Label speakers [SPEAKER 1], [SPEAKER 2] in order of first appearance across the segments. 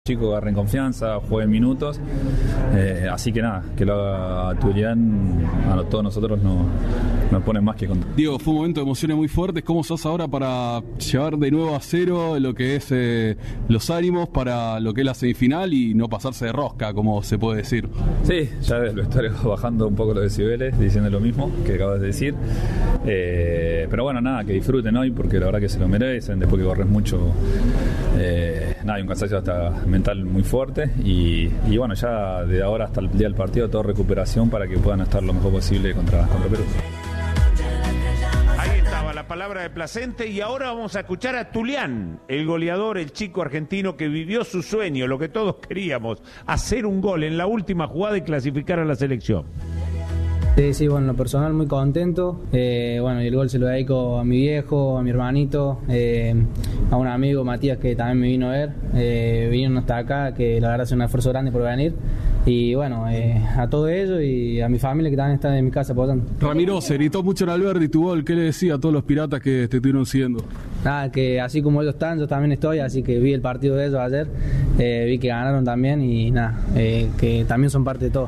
[SPEAKER 1] Chico agarren confianza, jueguen minutos, así que nada, que lo haga Tulián, a todos nosotros nos pone más que contentos.
[SPEAKER 2] Diego, fue un momento de emociones muy fuertes. ¿Cómo sos ahora para llevar de nuevo a cero lo que es los ánimos para lo que es la semifinal y no pasarse de rosca, como se puede decir?
[SPEAKER 1] Sí, ya del vestuario bajando un poco los decibeles, diciendo lo mismo que acabas de decir, pero bueno, nada, que disfruten hoy porque la verdad que se lo merecen, después que corres mucho, nada, hay un cansancio hasta mental muy fuerte y bueno, ya de ahora hasta el día del partido toda recuperación para que puedan estar lo mejor posible contra Perú.
[SPEAKER 3] Ahí estaba la palabra de Placente y ahora vamos a escuchar a Tulián, el goleador, el chico argentino que vivió su sueño, lo que todos queríamos, hacer un gol en la última jugada y clasificar a la selección.
[SPEAKER 4] Sí, bueno, en lo personal muy contento, bueno, y el gol se lo dedico a mi viejo, a mi hermanito, a un amigo, Matías, que también me vino a ver, vinieron hasta acá, que la verdad es un esfuerzo grande por venir, y bueno, a todo ello y a mi familia que también está en mi casa apoyando.
[SPEAKER 2] Ramiro, se gritó mucho en Alberdi tu gol, ¿qué le decía a todos los piratas que te estuvieron siguiendo?
[SPEAKER 4] Nada, que así como ellos están, yo también estoy, así que vi el partido de ellos ayer, vi que ganaron también y nada, que también son parte de todo.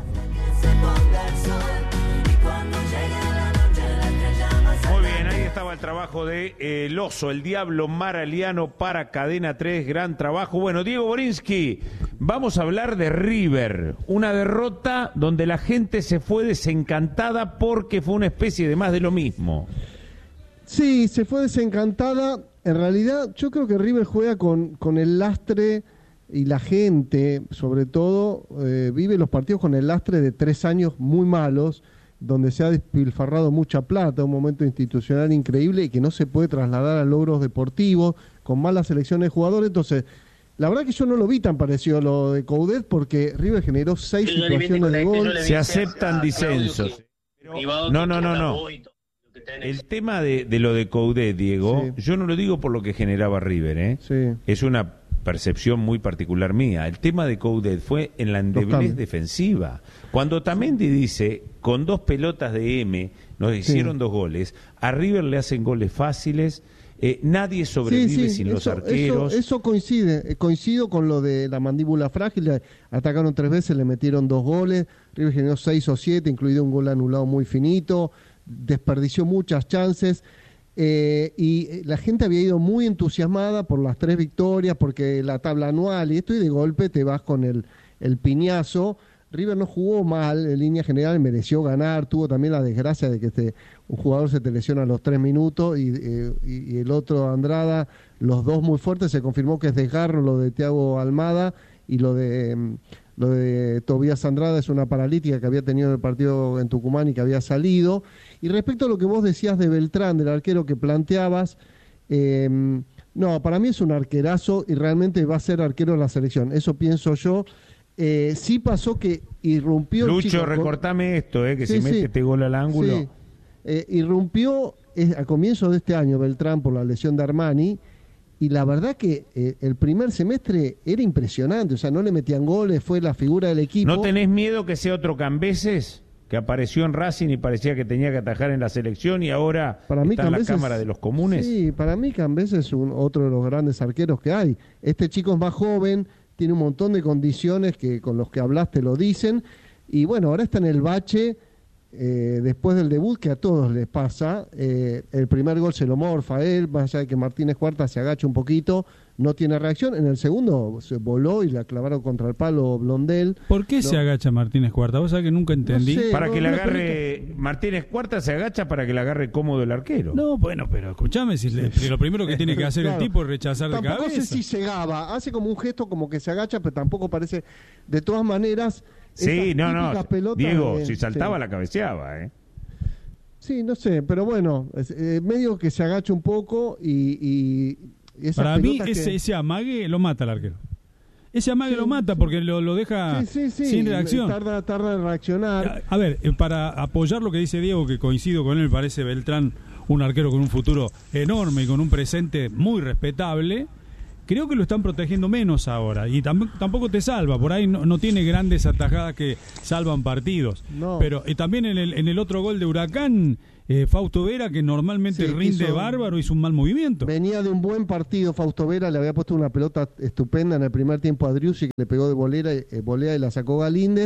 [SPEAKER 3] Estaba el trabajo de El Oso, el Diablo Maraliano para Cadena 3, gran trabajo. Bueno, Diego Borinsky, vamos a hablar de River, una derrota donde la gente se fue desencantada porque fue una especie de más de lo mismo.
[SPEAKER 5] Sí, se fue desencantada. En realidad yo creo que River juega con el lastre y la gente, sobre todo, vive los partidos con el lastre de 3 años muy malos, donde se ha despilfarrado mucha plata, un momento institucional increíble y que no se puede trasladar a logros deportivos, con malas selecciones de jugadores. Entonces, la verdad que yo no lo vi tan parecido a lo de Coudet, porque River generó 6 situaciones de gol.
[SPEAKER 3] Se aceptan disensos. No. El tema de lo de Coudet, Diego, sí. Yo no lo digo por lo que generaba River,
[SPEAKER 5] Sí.
[SPEAKER 3] Es una percepción muy particular mía. El tema de Coudet fue en la endeblez defensiva. Cuando Otamendi dice, con 2 pelotas de M, nos hicieron 2 goles, a River le hacen goles fáciles, nadie sobrevive sin los arqueros.
[SPEAKER 5] Eso coincido con lo de la mandíbula frágil, atacaron 3 veces, le metieron 2 goles, River generó 6 o 7, incluido un gol anulado muy finito, desperdició muchas chances. Y la gente había ido muy entusiasmada por las 3 victorias, porque la tabla anual y esto, y de golpe te vas con el piñazo. River no jugó mal en línea general, mereció ganar, tuvo también la desgracia de que un jugador se te lesiona a los 3 minutos y el otro, Andrada, los 2 muy fuertes. Se confirmó que es desgarro lo de Thiago Almada, y lo de Tobías Andrada es una paralítica que había tenido en el partido en Tucumán y que había salido. Y respecto a lo que vos decías de Beltrán, del arquero que planteabas, no, para mí es un arquerazo y realmente va a ser arquero de la selección, eso pienso yo. Sí pasó que irrumpió...
[SPEAKER 3] Lucho, recortame esto, que si mete este gol al ángulo.
[SPEAKER 5] Sí. Irrumpió a comienzo de este año Beltrán por la lesión de Armani, y la verdad que el primer semestre era impresionante, o sea, no le metían goles, fue la figura del equipo.
[SPEAKER 3] ¿No tenés miedo que sea otro Cambeses, que apareció en Racing y parecía que tenía que atajar en la selección y ahora para mí está Cambeses, en la Cámara de los Comunes?
[SPEAKER 5] Sí, para mí Cambeses es otro de los grandes arqueros que hay. Este chico es más joven, tiene un montón de condiciones que con los que hablaste lo dicen, y bueno, ahora está en el bache. Después del debut, que a todos les pasa, el primer gol se lo morfa él, más allá de que Martínez Cuarta se agacha un poquito, no tiene reacción. En el segundo se voló y la clavaron contra el palo Blondel.
[SPEAKER 6] ¿Por qué se agacha Martínez Cuarta? Vos sabés que nunca entendí.
[SPEAKER 3] No sé, para que le agarre, Martínez Cuarta se agacha para que le agarre cómodo el arquero.
[SPEAKER 6] No, bueno, pero escuchame, si lo primero que tiene que hacer el tipo es rechazar de cabeza.
[SPEAKER 5] Tampoco sé si cegaba, hace como un gesto como que se agacha, pero tampoco parece, de todas maneras...
[SPEAKER 3] Sí, no, Diego, si saltaba la cabeceaba,
[SPEAKER 5] Sí, no sé, pero bueno, medio que se agacha un poco y
[SPEAKER 6] para mí ese amague lo mata al arquero. Ese amague lo mata porque lo deja sin reacción.
[SPEAKER 5] Tarda en reaccionar.
[SPEAKER 6] A ver, para apoyar lo que dice Diego, que coincido con él, parece Beltrán un arquero con un futuro enorme y con un presente muy respetable. Creo que lo están protegiendo menos ahora y tampoco te salva, por ahí no tiene grandes atajadas que salvan partidos. No. Pero también en el otro gol de Huracán Fausto Vera, que normalmente rinde bárbaro, hizo un mal movimiento.
[SPEAKER 5] Venía de un buen partido Fausto Vera, le había puesto una pelota estupenda en el primer tiempo a Driussi, que le pegó de volea y la sacó Galíndez.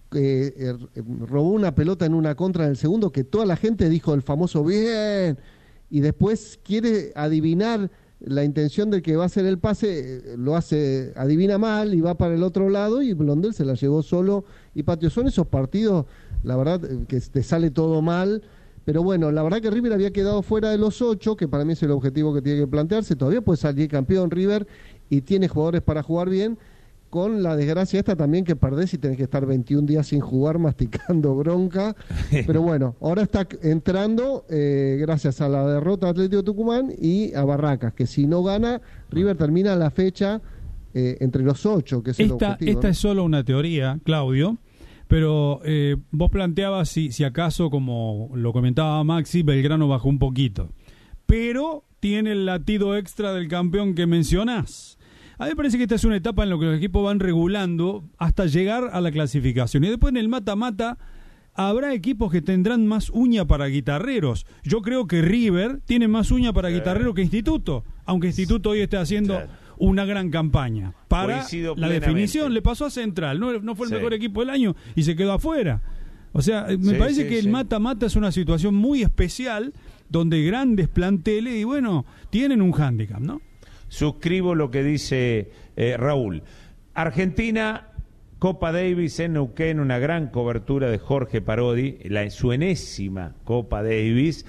[SPEAKER 5] Robó una pelota en una contra en el segundo, que toda la gente dijo el famoso bien, y después quiere adivinar la intención del que va a hacer el pase, lo hace, adivina mal y va para el otro lado, y Blondel se la llevó solo y pateó. Son esos partidos, la verdad, que te sale todo mal. Pero bueno, la verdad que River había quedado fuera de los 8, que para mí es el objetivo que tiene que plantearse. Todavía puede salir campeón River y tiene jugadores para jugar bien, con la desgracia esta también que perdés y tenés que estar 21 días sin jugar masticando bronca. Pero bueno, ahora está entrando gracias a la derrota de Atlético Tucumán y a Barracas, que si no gana, River termina la fecha entre los 8, que es el objetivo.
[SPEAKER 6] Esta,
[SPEAKER 5] ¿no?
[SPEAKER 6] es solo una teoría, Claudio. Pero vos planteabas si acaso, como lo comentaba Maxi, Belgrano bajó un poquito. Pero tiene el latido extra del campeón que mencionás. A mí me parece que esta es una etapa en la que los equipos van regulando hasta llegar a la clasificación. Y después en el mata-mata habrá equipos que tendrán más uña para guitarreros. Yo creo que River tiene más uña para guitarrero que Instituto. Aunque Instituto hoy esté haciendo una gran campaña para la definición. Le pasó a Central, no fue el mejor equipo del año y se quedó afuera. O sea, me parece que el mata-mata es una situación muy especial donde grandes planteles y bueno, tienen un hándicap, ¿no?
[SPEAKER 3] Suscribo lo que dice Raúl. Argentina, Copa Davis en Neuquén, una gran cobertura de Jorge Parodi, su enésima Copa Davis,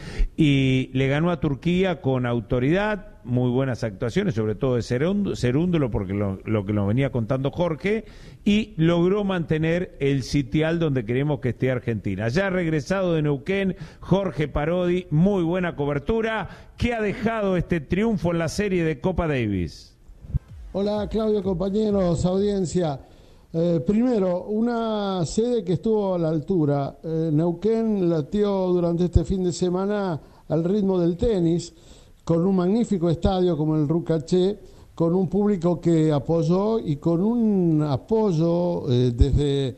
[SPEAKER 3] y le ganó a Turquía con autoridad, muy buenas actuaciones, sobre todo de Cerúndolo, porque lo que nos venía contando Jorge, y logró mantener el sitial donde queremos que esté Argentina. Ya ha regresado de Neuquén Jorge Parodi, muy buena cobertura. ¿Qué ha dejado este triunfo en la serie de Copa Davis?
[SPEAKER 7] Hola Claudio, compañeros, audiencia. Primero, una sede que estuvo a la altura. Neuquén latió durante este fin de semana al ritmo del tenis, con un magnífico estadio como el Rucaché, con un público que apoyó y con un apoyo desde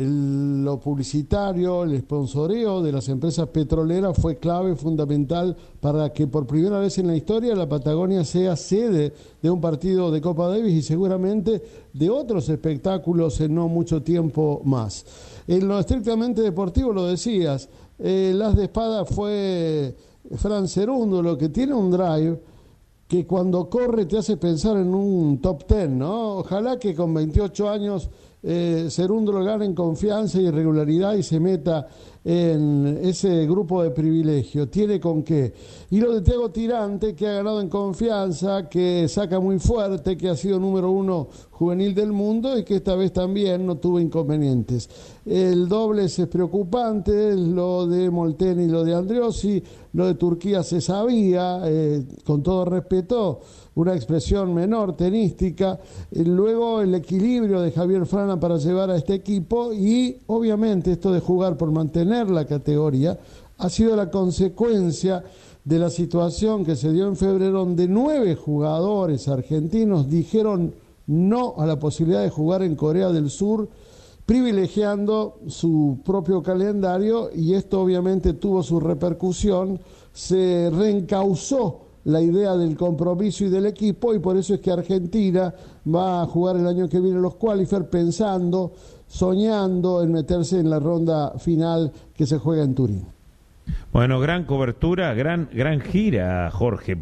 [SPEAKER 7] lo publicitario, el sponsoreo de las empresas petroleras fue clave, fundamental para que por primera vez en la historia la Patagonia sea sede de un partido de Copa Davis y seguramente de otros espectáculos en no mucho tiempo más. En lo estrictamente deportivo, lo decías, el as de espada fue Fran Cerúndolo, que tiene un drive que cuando corre te hace pensar en un top 10, ¿no? Ojalá que con 28 años Cerúndolo gane en confianza y regularidad y se meta en ese grupo de privilegio. Tiene con qué. Y lo de Thiago Tirante, que ha ganado en confianza, que saca muy fuerte, que ha sido número 1 juvenil del mundo y que esta vez también no tuvo inconvenientes. El dobles es preocupante, lo de Molteni y lo de Andriossi, lo de Turquía se sabía, con todo respeto, una expresión menor tenística, luego el equilibrio de Javier Frana para llevar a este equipo y obviamente esto de jugar por mantener la categoría ha sido la consecuencia de la situación que se dio en febrero, donde 9 jugadores argentinos dijeron no a la posibilidad de jugar en Corea del Sur, privilegiando su propio calendario, y esto obviamente tuvo su repercusión, se reencauzó la idea del compromiso y del equipo, y por eso es que Argentina va a jugar el año que viene los qualifiers pensando, soñando en meterse en la ronda final que se juega en Turín.
[SPEAKER 3] Bueno, gran cobertura, gran gira, Jorge,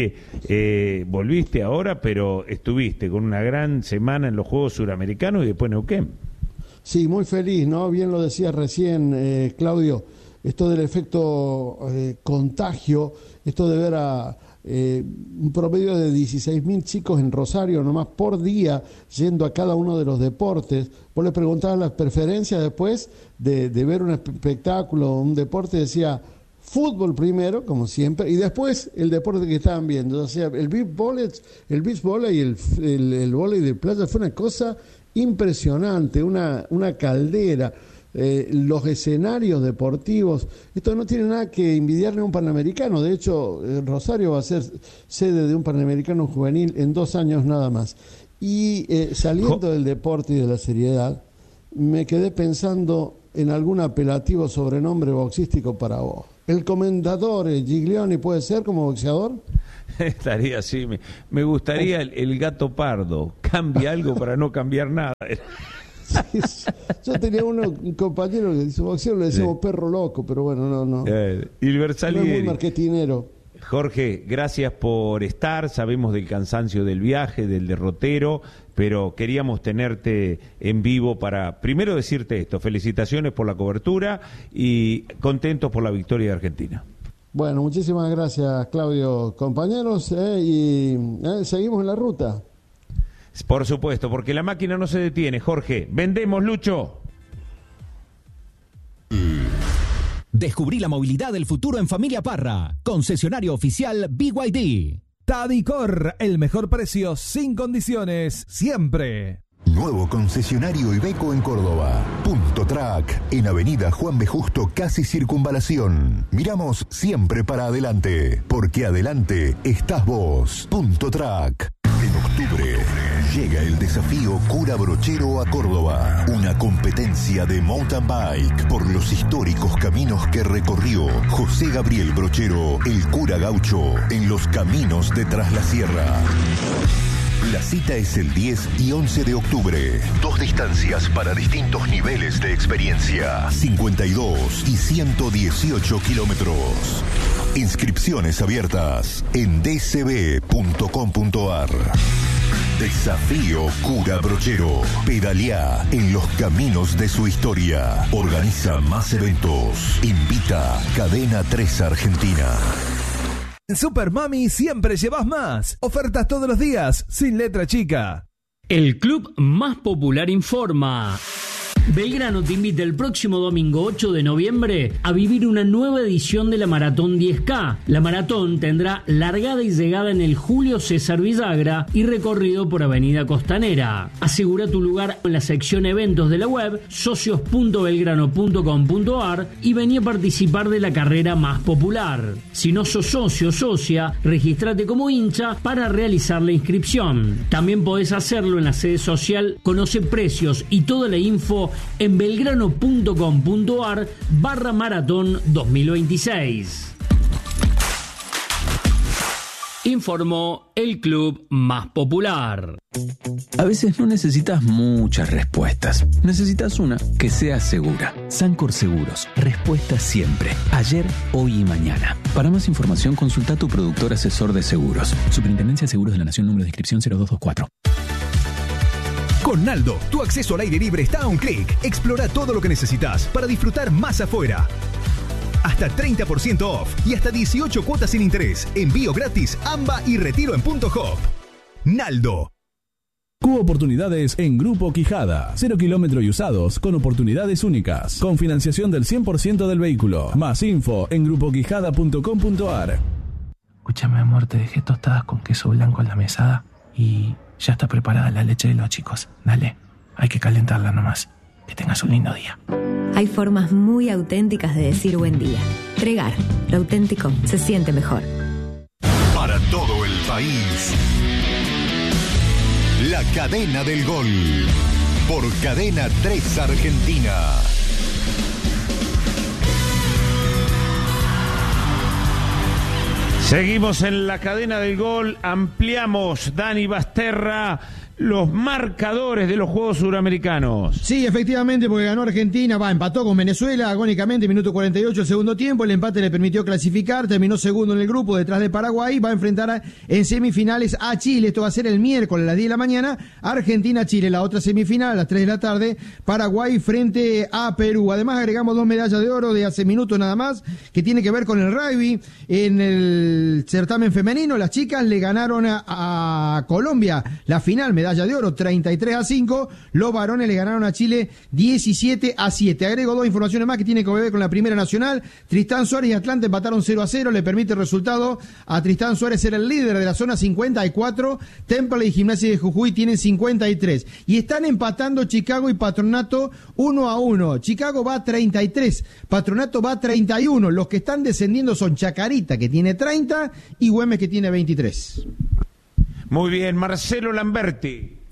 [SPEAKER 3] porque volviste ahora, pero estuviste con una gran semana en los Juegos Suramericanos y después Neuquén.
[SPEAKER 7] Sí, muy feliz, ¿no? Bien lo decías recién, Claudio, esto del efecto contagio, esto de ver a un promedio de 16.000 chicos en Rosario nomás por día yendo a cada uno de los deportes. Vos le preguntabas las preferencias después de ver un espectáculo, un deporte, decía fútbol primero, como siempre, y después el deporte que estaban viendo, o sea, el beach volley y el vóley de playa fue una cosa impresionante, una caldera. Los escenarios deportivos, esto no tiene nada que envidiarle a un Panamericano. De hecho, Rosario va a ser sede de un Panamericano juvenil en 2 años nada más. Y saliendo del deporte y de la seriedad, me quedé pensando en algún apelativo sobrenombre boxístico para vos. el comentador Giglioni puede ser como boxeador.
[SPEAKER 3] Estaría así. Me gustaría el gato pardo. Cambia algo para no cambiar nada.
[SPEAKER 7] Yo tenía un compañero que dice boxeo, le decimos perro loco, pero bueno, no.
[SPEAKER 3] Hilbert Salieri.
[SPEAKER 7] No es muy marketinero.
[SPEAKER 3] Jorge, gracias por estar. Sabemos del cansancio del viaje, del derrotero, pero queríamos tenerte en vivo para, primero, decirte esto. Felicitaciones por la cobertura y contentos por la victoria de Argentina.
[SPEAKER 7] Bueno, muchísimas gracias, Claudio. Compañeros, y seguimos en la ruta.
[SPEAKER 3] Por supuesto, porque la máquina no se detiene, Jorge. ¡Vendemos, Lucho!
[SPEAKER 8] Descubrí la movilidad del futuro en Familia Parra. Concesionario oficial BYD.
[SPEAKER 9] Tadicor, el mejor precio sin condiciones, siempre.
[SPEAKER 10] Nuevo concesionario Iveco en Córdoba. Punto Track, en Avenida Juan B. Justo, casi Circunvalación. Miramos siempre para adelante, porque adelante estás vos. Punto Track. En octubre llega el desafío Cura Brochero a Córdoba. Una competencia de mountain bike por los históricos caminos que recorrió José Gabriel Brochero, el cura gaucho, en los caminos de Tras la Sierra. La cita es el 10 y 11 de octubre. 2 distancias para distintos niveles de experiencia. 52 y 118 kilómetros. Inscripciones abiertas en dcb.com.ar. Desafío Cura Brochero. Pedaleá en los caminos de su historia. Organiza más eventos. Invita Cadena 3 Argentina.
[SPEAKER 9] En Super Mami siempre llevas más. Ofertas todos los días, sin letra chica.
[SPEAKER 11] El club más popular informa. Belgrano te invita el próximo domingo 8 de noviembre a vivir una nueva edición de la Maratón 10K. La maratón tendrá largada y llegada en el Julio César Villagra y recorrido por Avenida Costanera. Asegura tu lugar en la sección eventos de la web socios.belgrano.com.ar y vení a participar de la carrera más popular. Si no sos socio o socia, regístrate como hincha para realizar la inscripción. También podés hacerlo en la sede social. Conoce precios y toda la info en belgrano.com.ar/maratón 2026. Informó el club más popular.
[SPEAKER 12] A veces no necesitas muchas respuestas. Necesitas una que sea segura. Sancor Seguros. Respuesta siempre. Ayer, hoy y mañana. Para más información, consulta a tu productor asesor de seguros. Superintendencia de Seguros de la Nación, número de inscripción 0224.
[SPEAKER 9] Con Naldo, tu acceso al aire libre está a un clic. Explora todo lo que necesitas para disfrutar más afuera. Hasta 30% off y hasta 18 cuotas sin interés. Envío gratis, AMBA y retiro en Punto Hop. Naldo.
[SPEAKER 2] Cubo oportunidades en Grupo Quijada. 0 kilómetros y usados con oportunidades únicas. Con financiación del 100% del vehículo. Más info en grupoquijada.com.ar.
[SPEAKER 13] Escúchame, amor, te dejé tostadas con queso blanco en la mesada y ya está preparada la leche de los chicos. Dale, hay que calentarla nomás. Que tengas un lindo día.
[SPEAKER 14] Hay formas muy auténticas de decir buen día. Tregar, lo auténtico se siente mejor.
[SPEAKER 10] Para todo el país, la cadena del gol. Por Cadena 3 Argentina.
[SPEAKER 3] Seguimos en la cadena del gol, ampliamos, Dani Basterra, los marcadores de los Juegos Suramericanos.
[SPEAKER 15] Sí, efectivamente, porque ganó Argentina, empató con Venezuela agónicamente, minuto 48 el segundo tiempo, el empate le permitió clasificar, terminó segundo en el grupo detrás de Paraguay, va a enfrentar en semifinales a Chile, esto va a ser el miércoles a las 10 de la mañana, Argentina-Chile, la otra semifinal a las 3 de la tarde, Paraguay frente a Perú. Además agregamos 2 medallas de oro de hace minutos nada más, que tiene que ver con el rugby. En el certamen femenino, las chicas le ganaron a Colombia la final, medalla de oro, 33-5. Los varones le ganaron a Chile 17-7. Agrego 2 informaciones más que tienen que ver con la Primera Nacional. Tristán Suárez y Atlanta empataron 0-0. Le permite el resultado a Tristán Suárez ser el líder de la zona 54. Temple y Gimnasia de Jujuy tienen 53. Y están empatando Chicago y Patronato 1-1. Chicago va a 33. Patronato va a 31. Los que están descendiendo son Chacarita, que tiene 30, y Güemes, que tiene 23.
[SPEAKER 3] Muy bien, Marcelo Lamberti.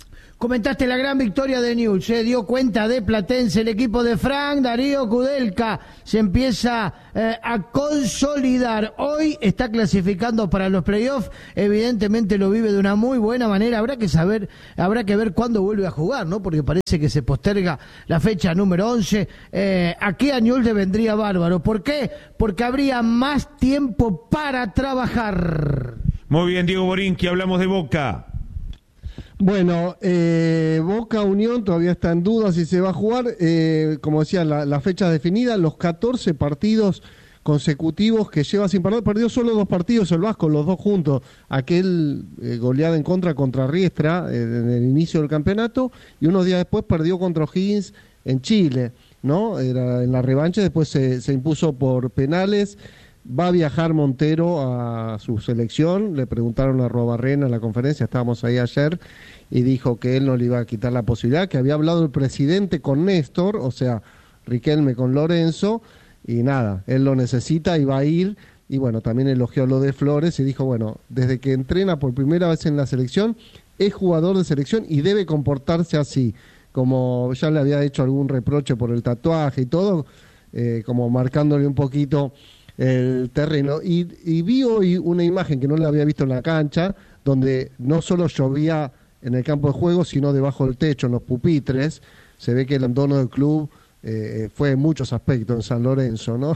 [SPEAKER 16] comentaste la gran victoria de Newell's, se dio cuenta de Platense, el equipo de Frank Darío Kudelka se empieza a consolidar. Hoy está clasificando para los playoffs, evidentemente lo vive de una muy buena manera. Habrá que ver cuándo vuelve a jugar, ¿no? Porque parece que se posterga la fecha número 11. Aquí a Newell's le vendría bárbaro. ¿Por qué? Porque habría más tiempo para trabajar.
[SPEAKER 3] Muy bien, Diego Borinqui, hablamos de Boca.
[SPEAKER 5] Bueno, Boca Unión todavía está en duda si se va a jugar. Como decía, la fecha definida, los 14 partidos consecutivos que lleva sin perder. Perdió solo 2 partidos el Vasco, los 2 juntos. Aquel goleada en contra Riestra en el inicio del campeonato, y unos días después perdió contra O'Higgins en Chile, ¿no? Era en la revancha, después se impuso por penales. Va a viajar Montero a su selección. Le preguntaron a Robarrena en la conferencia, estábamos ahí ayer, y dijo que él no le iba a quitar la posibilidad, que había hablado el presidente con Néstor, o sea, Riquelme con Lorenzo, y nada, él lo necesita y va a ir. Y bueno, también elogió lo de Flores y dijo, bueno, desde que entrena por primera vez en la selección, es jugador de selección y debe comportarse así, como ya le había hecho algún reproche por el tatuaje y todo, como marcándole un poquito el terreno. Y vi hoy una imagen que no la había visto en la cancha, donde no solo llovía en el campo de juego, sino debajo del techo, en los pupitres. Se ve que el abandono del club fue en muchos aspectos en San Lorenzo, ¿no?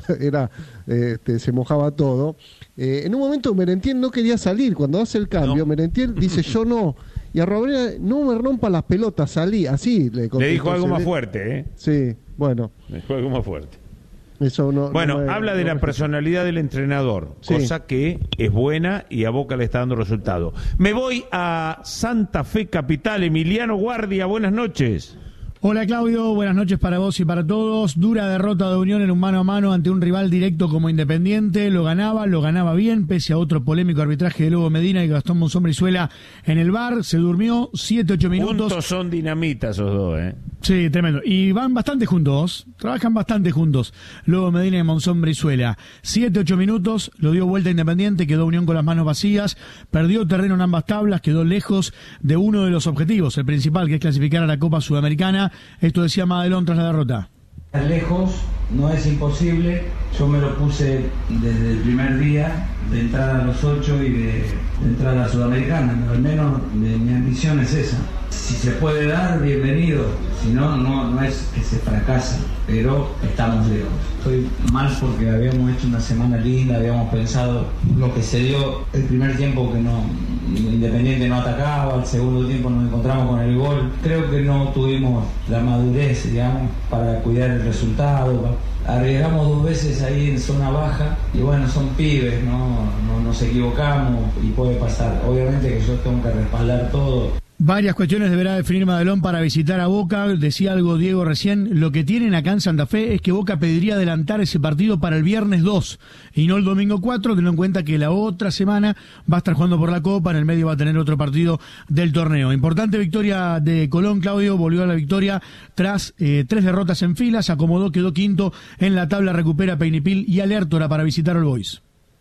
[SPEAKER 5] Se mojaba todo. En un momento Merentiel no quería salir, cuando hace el cambio, no. Merentiel dice yo no, y a Robrera, no me rompa las pelotas, salí, así le
[SPEAKER 3] dijo algo más fuerte, ¿eh?
[SPEAKER 5] Sí, bueno.
[SPEAKER 3] Le dijo algo más fuerte.
[SPEAKER 5] Eso no,
[SPEAKER 3] bueno,
[SPEAKER 5] no
[SPEAKER 3] habla de la personalidad del entrenador, sí, cosa que es buena y a Boca le está dando resultado. Me voy a Santa Fe Capital. Emiliano Guardia, buenas noches.
[SPEAKER 17] Hola Claudio, buenas noches para vos y para todos. Dura derrota de Unión en un mano a mano ante un rival directo como Independiente. Lo ganaba bien, pese a otro polémico arbitraje de Lobo Medina y Gastón Monzón-Brizuela en el VAR. Se durmió 7-8 minutos.
[SPEAKER 3] Juntos son dinamita esos dos, ¿eh?
[SPEAKER 17] Sí, tremendo. Y van bastante juntos, trabajan bastante juntos. Lobo Medina y Monzón-Brizuela. 7-8 minutos, lo dio vuelta Independiente, quedó Unión con las manos vacías, perdió terreno en ambas tablas, quedó lejos de uno de los objetivos, el principal, que es clasificar a la Copa Sudamericana. Esto decía Madelón tras la derrota.
[SPEAKER 18] Lejos, no es imposible. Yo me lo puse desde el primer día de entrar a los 8 y de entrar a la Sudamericana. Al menos mi ambición es esa. Si se puede dar, bienvenido. Si no, no es que se fracasa, pero estamos lejos. Estoy mal porque habíamos hecho una semana linda, habíamos pensado lo que se dio el primer tiempo, que no, Independiente no atacaba, el segundo tiempo nos encontramos con el gol. Creo que no tuvimos la madurez, digamos, para cuidar el resultado. Arriesgamos 2 veces ahí en zona baja y bueno, son pibes, no nos equivocamos y puede pasar. Obviamente que yo tengo que respaldar todo.
[SPEAKER 17] Varias cuestiones deberá definir Madelón para visitar a Boca. Decía algo Diego recién, lo que tienen acá en Santa Fe es que Boca pediría adelantar ese partido para el viernes 2 y no el domingo 4, teniendo en cuenta que la otra semana va a estar jugando por la Copa, en el medio va a tener otro partido del torneo. Importante victoria de Colón, Claudio, volvió a la victoria tras 3 derrotas en fila, se acomodó, quedó quinto en la tabla, recupera Peñipil y Alertora para visitar All Boys.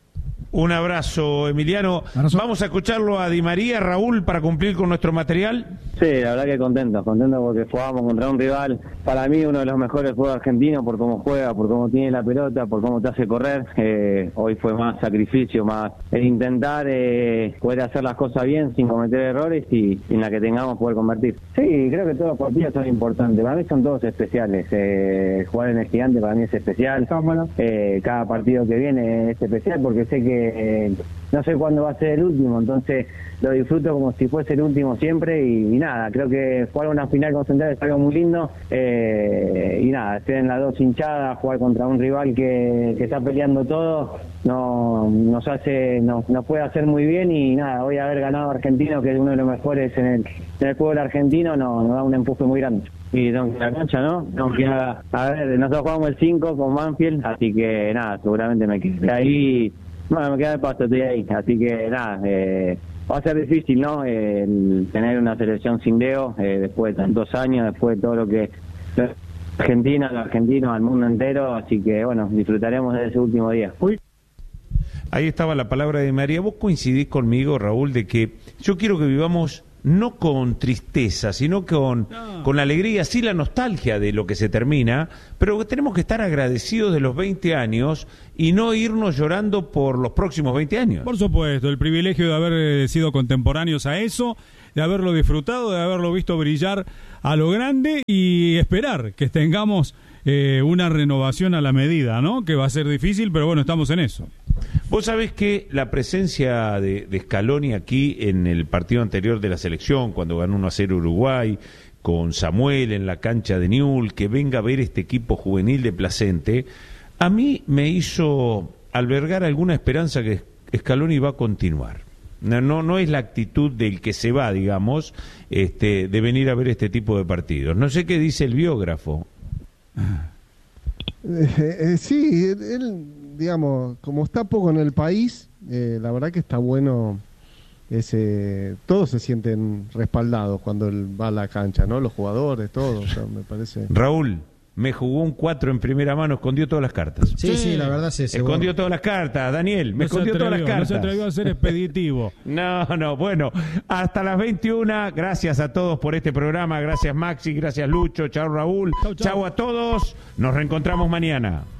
[SPEAKER 3] Un abrazo, Emiliano. Vamos a escucharlo a Di María, Raúl, para cumplir con nuestro material.
[SPEAKER 19] Sí, la verdad que contento porque jugábamos contra un rival, para mí uno de los mejores juegos argentinos, por cómo juega, por cómo tiene la pelota, por cómo te hace correr. Hoy fue más sacrificio, más el intentar poder hacer las cosas bien sin cometer errores y en la que tengamos poder convertir. Sí, creo que todos los partidos son importantes, para mí son todos especiales. Jugar en el Gigante para mí es especial. Cada partido que viene es especial porque sé que no sé cuándo va a ser el último, entonces lo disfruto como si fuese el último siempre y nada, creo que jugar una final con Central es algo muy lindo y nada, estar en las 2 hinchadas, jugar contra un rival que está peleando todo, nos puede hacer muy bien y nada, hoy haber ganado a Argentino, que es uno de los mejores en el fútbol argentino, nos da un empuje muy grande. Y tengo que ir a la cancha, ¿no? A ver, nosotros jugamos el 5 con Banfield, así que nada, seguramente me quedé ahí. Bueno, me queda de paso, estoy ahí, así que nada, va a ser difícil, ¿no? Tener una selección sin Leo, después de tantos años, después de todo lo que Argentina, los argentinos, al mundo entero, así que bueno, disfrutaremos de ese último día.
[SPEAKER 3] Ahí estaba la palabra de María. Vos coincidís conmigo, Raúl, de que yo quiero que vivamos no con tristeza, sino con la alegría, sí la nostalgia de lo que se termina, pero tenemos que estar agradecidos de los 20 años y no irnos llorando por los próximos 20 años.
[SPEAKER 6] Por supuesto, el privilegio de haber sido contemporáneos a eso, de haberlo disfrutado, de haberlo visto brillar a lo grande y esperar que tengamos una renovación a la medida, ¿no? Que va a ser difícil, pero bueno, estamos en eso.
[SPEAKER 3] Vos sabés que la presencia de Scaloni aquí en el partido anterior de la selección, cuando ganó 1-0 Uruguay, con Samuel en la cancha de Newell's, que venga a ver este equipo juvenil de Placente, a mí me hizo albergar alguna esperanza que Scaloni va a continuar. No es la actitud del que se va, digamos, de venir a ver este tipo de partidos. No sé qué dice el biógrafo.
[SPEAKER 5] Sí, él, digamos, como está poco en el país, la verdad que está bueno. Todos se sienten respaldados cuando él va a la cancha, ¿no? Los jugadores, todos, o sea, me parece.
[SPEAKER 3] Raúl, me jugó un 4 en primera mano, escondió todas las cartas.
[SPEAKER 15] Sí, la verdad se
[SPEAKER 3] escondió todas las cartas, Daniel, me escondió todas las cartas.
[SPEAKER 6] No se atrevió a ser expeditivo.
[SPEAKER 3] No, bueno, hasta las 21, gracias a todos por este programa, gracias Maxi, gracias Lucho, chao Raúl, chao a todos, nos reencontramos mañana.